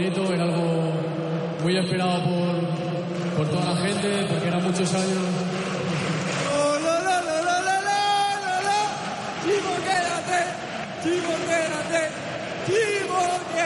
bonito, era algo muy esperado por toda la gente, porque eran muchos años. Chivo, quédate, Chivo, quédate, Chivo, quédate.